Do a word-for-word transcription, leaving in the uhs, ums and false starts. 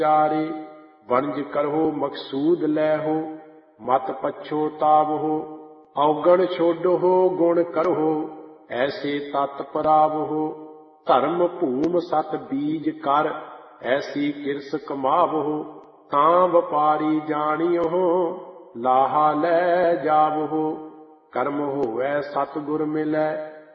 ਚਾਰੇ। ਵਣਜ ਕਰੋ ਮਕਸੂਦ ਲੈਹੋ, ਮਤ ਪਛੋਤਾਵਹੁ। ਔਗਣ ਛੋਡਹੁ ਗੁਣ ਕਰਹੁ, ਐਸੇ ਤਤ ਪਰਾਵਹੁ। ਧਰਮ ਭੂਮ ਸਤ ਬੀਜ ਕਰ, ਐਸੀ ਕਿਰਸ ਕਮਾਵਹੁ। ਤਾਂ ਵਪਾਰੀ ਜਾਣਿਓ, ਲਾਹਾ ਲੈ ਜਾਵਹੁ। ਕਰਮ ਹੋਵੈ ਸਤਿਗੁਰ ਮਿਲੈ,